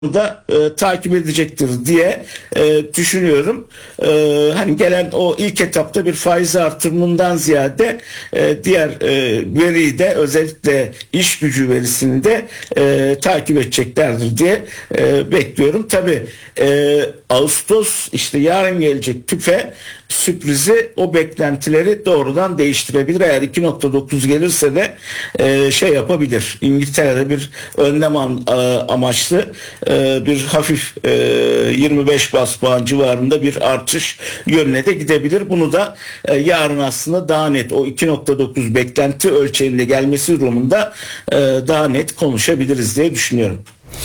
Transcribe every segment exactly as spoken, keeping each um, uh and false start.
da e, takip edecektir diye e, düşünüyorum. E, hani gelen o ilk etapta bir faiz artırımından ziyade e, diğer e, veriyi de, özellikle iş gücü verisini de e, takip edeceklerdir diye e, bekliyorum. Tabii e, Ağustos, işte yarın gelecek tüfe sürprizi o beklentileri doğrudan değiştirebilir. Eğer iki nokta dokuz gelirse de e, şey yapabilir. İngiltere'de bir önlem am, e, amaçlı e, bir hafif e, yirmi beş bas puan civarında bir artış yönüne de gidebilir. Bunu da e, yarın aslında daha net, o iki nokta dokuz beklenti ölçeğinde gelmesi durumunda e, daha net konuşabiliriz diye düşünüyorum.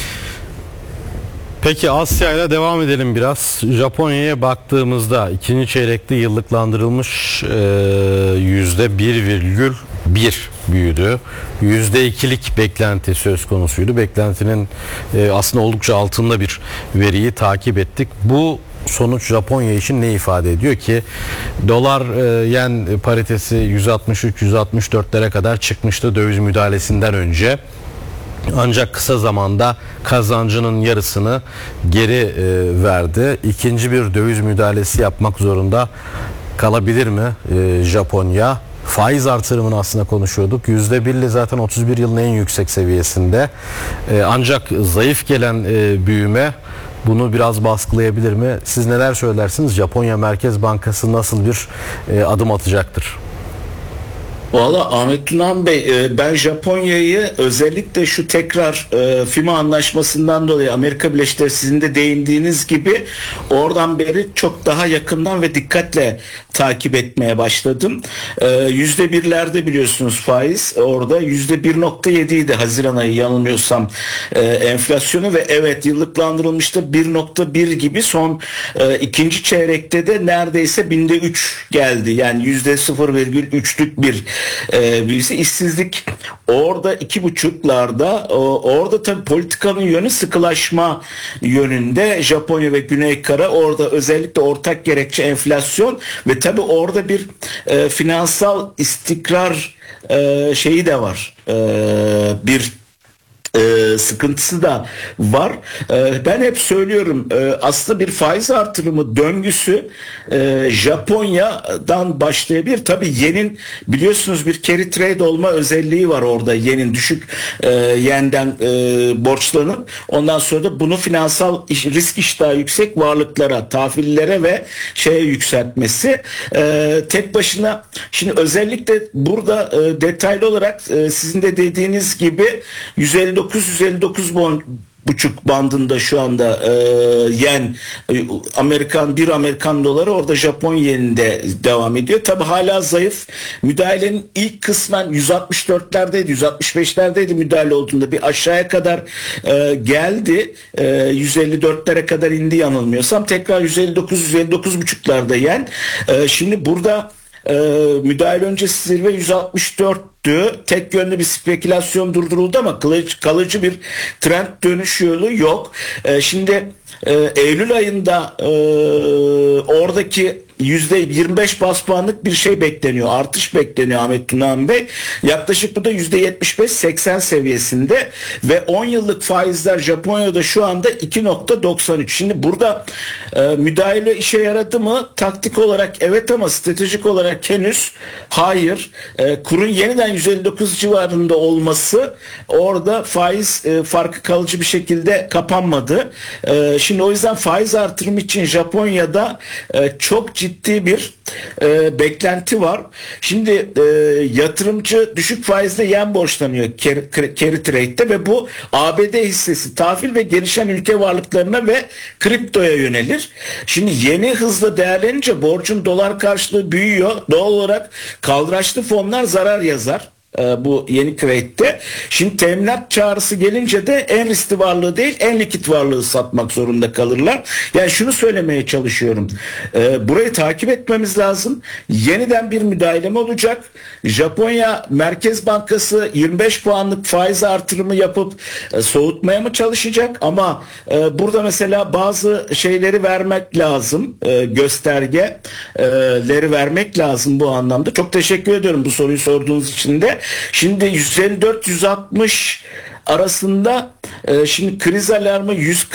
Peki Asya ile devam edelim biraz. Japonya'ya baktığımızda ikinci çeyrekte yıllıklandırılmış yüzde bir virgül bir büyüdü. yüzde ikilik beklenti söz konusuydu. Beklentinin e, aslında oldukça altında bir veriyi takip ettik. Bu sonuç Japonya için ne ifade ediyor ki? Dolar e, yen paritesi yüz altmış üç yüz altmış dörtlere kadar çıkmıştı döviz müdahalesinden önce. Ancak kısa zamanda kazancının yarısını geri e, verdi. İkinci bir döviz müdahalesi yapmak zorunda kalabilir mi e, Japonya? Faiz artırımını aslında konuşuyorduk. yüzde bir ile zaten otuz bir yılın en yüksek seviyesinde. E, ancak zayıf gelen e, büyüme bunu biraz baskılayabilir mi? Siz neler söylersiniz? Japonya Merkez Bankası nasıl bir e, adım atacaktır? Valla Ahmet Tunan Bey, ben Japonya'yı özellikle şu tekrar e, FİMA anlaşmasından dolayı, Amerika Birleşik Devletleri, sizin de değindiğiniz gibi, oradan beri çok daha yakından ve dikkatle takip etmeye başladım. Yüzde birlerde biliyorsunuz faiz, orada yüzde bir nokta yedi idi Haziran ayı yanılmıyorsam e, enflasyonu, ve evet yıllıklandırılmıştı bir nokta bir gibi, son e, ikinci çeyrekte de neredeyse binde üç geldi, yani yüzde sıfır virgül üçlük bir Ee, birisi işsizlik orada iki buçuklarda. Orada tabii politikanın yönü sıkılaşma yönünde. Japonya ve Güney Kore, orada özellikle ortak gerekçe enflasyon ve tabii orada bir e, finansal istikrar e, şeyi de var. E, bir Ee, sıkıntısı da var. Ee, ben hep söylüyorum, e, aslında bir faiz artırımı döngüsü e, Japonya'dan başlayabilir. Tabii yenin biliyorsunuz bir carry trade olma özelliği var orada. Yenin düşük e, yenden e, borçlanıp ondan sonra da bunu finansal iş, risk iştahı yüksek varlıklara, tahvillere ve şeye yükseltmesi. E, tek başına şimdi özellikle burada e, detaylı olarak e, sizin de dediğiniz gibi yüz elli dokuz yüz elli dokuz buçuk bandında şu anda e, yen, e, Amerikan bir Amerikan doları orada Japon yeninde devam ediyor. Tabi hala zayıf. Müdahalenin ilk kısmen yüz altmış dörtlerdeydi, yüz altmış beşlerdeydi müdahale olduğunda, bir aşağıya kadar e, geldi. E, yüz elli dörtlere kadar indi yanılmıyorsam. Tekrar yüz elli dokuz yüz elli dokuz buçuklarda yen. E, şimdi burada e, müdahale öncesi zirve yüz altmış dört. Tek yönlü bir spekülasyon durduruldu ama kalıcı, kalıcı bir trend dönüş yolu yok. Ee, şimdi e, Eylül ayında e, oradaki yüzde yirmi beş bas puanlık bir şey bekleniyor. Artış bekleniyor Ahmet Tunan Bey. Yaklaşık bu da yüzde yetmiş beş seksen seviyesinde ve on yıllık faizler Japonya'da şu anda iki nokta doksan üç. Şimdi burada e, müdahale işe yaradı mı? Taktik olarak evet, ama stratejik olarak henüz hayır. E, kurun yeniden yüz elli dokuz civarında olması, orada faiz e, farkı kalıcı bir şekilde kapanmadı. E, şimdi o yüzden faiz artırımı için Japonya'da e, çok ciddi bir e, beklenti var. Şimdi e, yatırımcı düşük faizle yen borçlanıyor carry, carry trade'de ve bu A B D hissesi, tahvil ve gelişen ülke varlıklarına ve kriptoya yönelir. Şimdi yeni hızla değerlenince borcun dolar karşılığı büyüyor. Doğal olarak kaldıraçlı fonlar zarar yazar bu yeni trade'de. Şimdi teminat çağrısı gelince de en riskli varlığı değil, en likit varlığı satmak zorunda kalırlar. Yani şunu söylemeye çalışıyorum. Ee, burayı takip etmemiz lazım. Yeniden bir müdahale mi olacak? Japonya Merkez Bankası yirmi beş puanlık faiz artırımı yapıp e, soğutmaya mı çalışacak? Ama e, burada mesela bazı şeyleri vermek lazım. E, göstergeleri vermek lazım bu anlamda. Çok teşekkür ediyorum bu soruyu sorduğunuz için de. Şimdi yüz elli dört yüz altmış arasında e, şimdi kriz alarmı yüz